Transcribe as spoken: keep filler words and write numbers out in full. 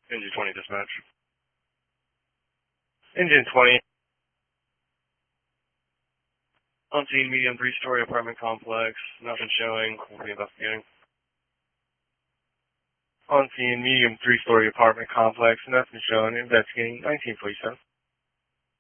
Engine twenty dispatch. Engine twenty. On scene, medium three-story apartment complex. Nothing showing. We'll be investigating. On scene, medium three-story apartment complex. Nothing showing. Investigating. nineteen forty-seven.